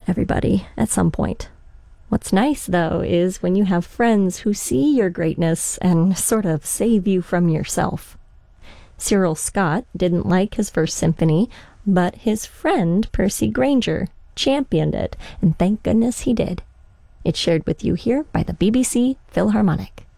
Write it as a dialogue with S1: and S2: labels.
S1: everybody, at some point. What's nice, though, is when you have friends who see your greatness and sort of save you from yourself. Cyril Scott didn't like his first symphony, but his friend Percy Grainger championed it, and thank goodness he did. It's shared with you here by the BBC Philharmonic.